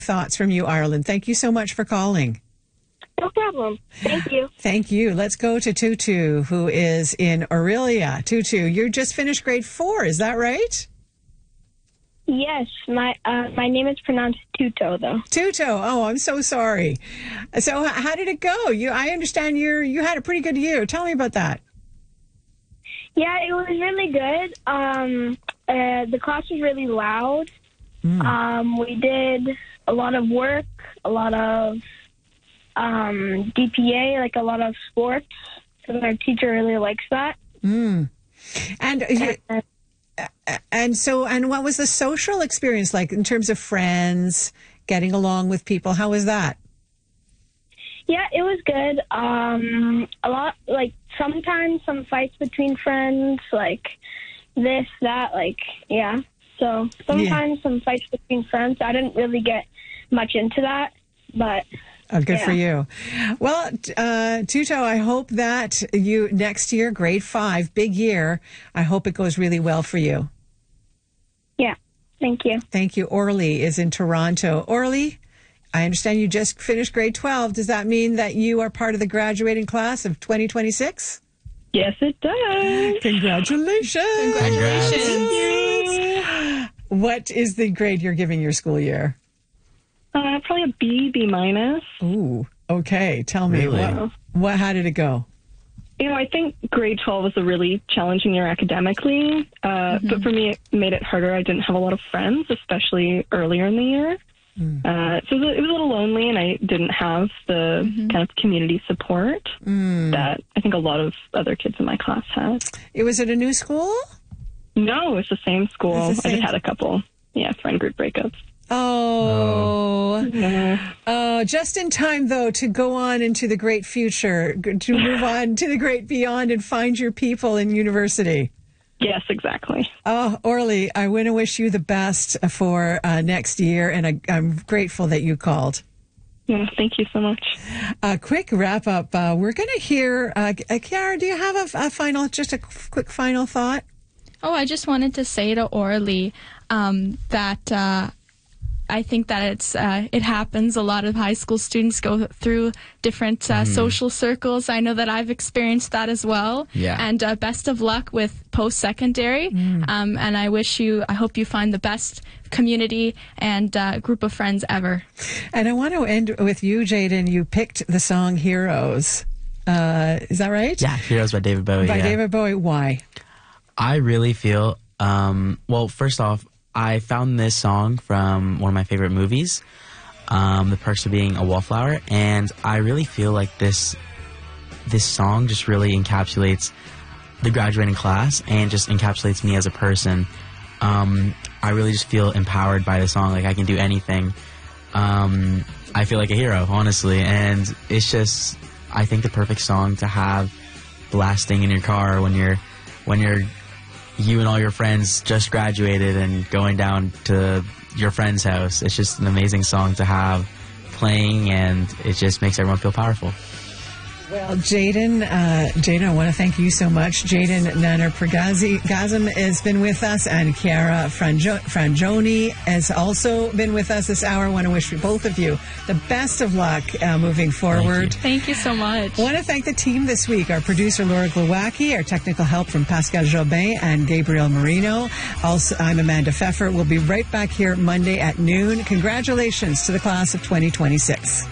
thoughts from you, Ireland. Thank you so much for calling. No problem. Thank you. Thank you. Let's go to Tutu, who is in Aurelia. Tutu, you just finished grade 4. Is that right? Yes, my name is pronounced Tuto, though. Tuto. Oh, I'm so sorry. So how did it go? I understand you had a pretty good year. Tell me about that. Yeah, it was really good. The class was really loud. We did a lot of work, a lot of DPA, like a lot of sports, because our teacher really likes that. And what was the social experience like in terms of friends, getting along with people? How was that? Yeah, it was good. A lot, like sometimes some fights between friends, like this, that, like, yeah. So sometimes some fights between friends. I didn't really get much into that, but... Oh, good for you. Well, Tuto, I hope that you next year, grade 5, big year, I hope it goes really well for you. Yeah, thank you. Thank you. Orly is in Toronto. Orly, I understand you just finished grade 12. Does that mean that you are part of the graduating class of 2026? Yes, it does. Congratulations. Congratulations. What is the grade you're giving your school year? Probably a B minus. Ooh, okay. Tell me, Really? how did it go? I think grade 12 was a really challenging year academically, but for me, it made it harder. I didn't have a lot of friends, especially earlier in the year. So it was a little lonely, and I didn't have the kind of community support that I think a lot of other kids in my class had. Was it a new school? No, it's the same school. I just had a couple, friend group breakups. Just in time, though, to go on into the great future, to move on to the great beyond and find your people in university. Yes, exactly. Oh, Orly, I want to wish you the best for next year, and I'm grateful that you called. Yeah, thank you so much. Quick wrap up. We're going to hear, Chiara, do you have a quick final thought? Oh, I just wanted to say to Orly that I think that it happens. A lot of high school students go through different social circles. I know that I've experienced that as well. Yeah. And best of luck with post-secondary. And I hope you find the best community and group of friends ever. And I want to end with you, Jaden. You picked the song Heroes. Is that right? Yeah, Heroes by David Bowie. David Bowie. Why? I really feel, well, first off, I found this song from one of my favorite movies, The Perks of Being a Wallflower, and I really feel like this song just really encapsulates the graduating class and just encapsulates me as a person. I really just feel empowered by the song, like I can do anything. I feel like a hero, honestly, and it's just, I think, the perfect song to have blasting in your car when you're you and all your friends just graduated and going down to your friend's house. It's just an amazing song to have playing, and it just makes everyone feel powerful. Well, Jaden, I want to thank you so much. Jaden Nanar-Pagazim has been with us, and Chiara Frangioni has also been with us this hour. I want to wish both of you the best of luck moving forward. Thank you so much. I want to thank the team this week. Our producer, Laura Glowacki, our technical help from Pascal Jobin and Gabriel Marino. Also, I'm Amanda Pfeffer. We'll be right back here Monday at noon. Congratulations to the class of 2026.